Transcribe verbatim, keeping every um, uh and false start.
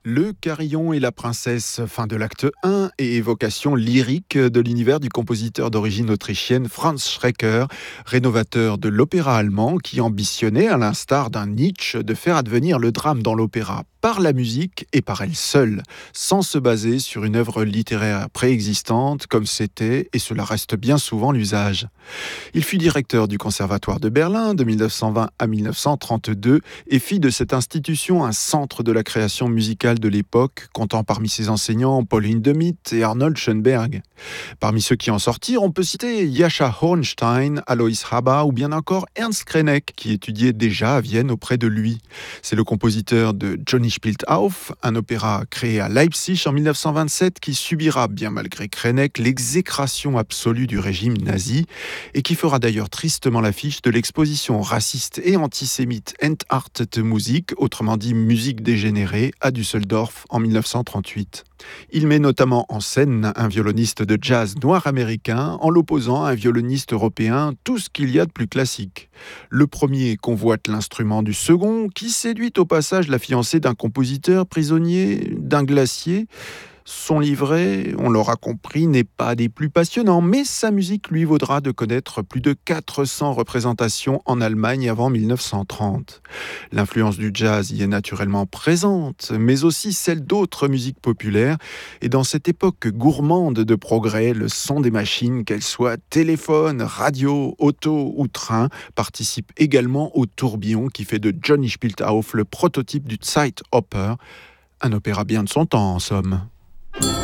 Le Carillon et la Princesse, fin de l'acte un, et évocation lyrique de l'univers du compositeur d'origine autrichienne Franz Schreker, rénovateur de l'opéra allemand qui ambitionnait, à l'instar d'un Nietzsche, de faire advenir le drame dans l'opéra par la musique et par elle seule, sans se baser sur une œuvre littéraire préexistante comme c'était, et cela reste bien souvent l'usage. Il fut directeur du Conservatoire de Berlin de mille neuf cent vingt à mille neuf cent trente-deux et fit de cette institution un centre de la création musicale de l'époque, comptant parmi ses enseignants Paul Hindemith et Arnold Schoenberg. Parmi ceux qui en sortirent, on peut citer Jascha Hornstein, Alois Hába ou bien encore Ernst Krenek, qui étudiait déjà à Vienne auprès de lui. C'est le compositeur de Johnny spielt auf, un opéra créé à Leipzig en mille neuf cent vingt-sept qui subira, bien malgré Krenek, l'exécration absolue du régime nazi et qui fera d'ailleurs tristement l'affiche de l'exposition raciste et antisémite Entartete Musik, autrement dit musique dégénérée, à Düsseldorf en mille neuf cent trente-huit. Il met notamment en scène un violoniste de jazz noir américain en l'opposant à un violoniste européen, tout ce qu'il y a de plus classique. Le premier convoite l'instrument du second, qui séduit au passage la fiancée d'un compositeur prisonnier d'un glacier. Son livret, on l'aura compris, n'est pas des plus passionnants, mais sa musique lui vaudra de connaître plus de quatre cents représentations en Allemagne avant mille neuf cent trente. L'influence du jazz y est naturellement présente, mais aussi celle d'autres musiques populaires. Et dans cette époque gourmande de progrès, le son des machines, qu'elles soient téléphone, radio, auto ou train, participe également au tourbillon qui fait de Johnny spielt auf le prototype du Zeitoper, un opéra bien de son temps en somme.